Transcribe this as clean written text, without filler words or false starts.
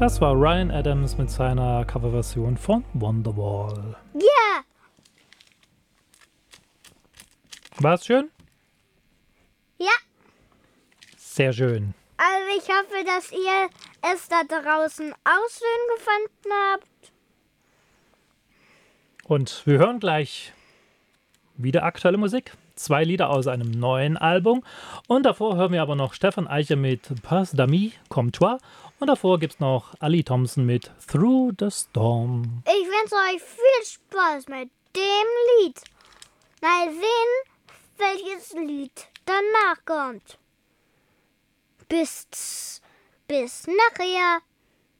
Das war Ryan Adams mit seiner Coverversion von Wonderwall. Ja, War's schön? ja. Sehr schön. Also ich hoffe, dass ihr es da draußen auch schön gefunden habt. Und wir hören gleich wieder aktuelle Musik. 2 Lieder aus einem neuen Album. Und davor hören wir aber noch Stefan Eicher mit Pas d'Ami, Comme toi. Und davor gibt's noch Ali Thompson mit Through the Storm. Ich wünsche euch viel Spaß mit dem Lied. Mal sehen, welches Lied danach kommt. Bis nachher.